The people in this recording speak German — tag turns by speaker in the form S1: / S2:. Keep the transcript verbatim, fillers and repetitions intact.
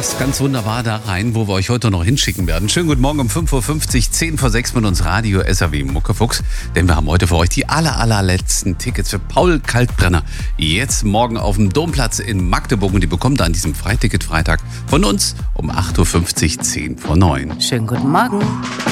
S1: passt ganz wunderbar da rein, wo wir euch heute noch hinschicken werden. Schönen guten Morgen um fünf Uhr fünfzig, zehn vor sechs mit uns Radio S R W Muckefuchs. Denn wir haben heute für euch die aller, allerletzten Tickets für Paul Kalkbrenner. Jetzt morgen auf dem Domplatz in Magdeburg. Und die bekommt ihr an diesem Freiticket-Freitag von uns um acht Uhr fünfzig, zehn vor neun.
S2: Schönen guten Morgen.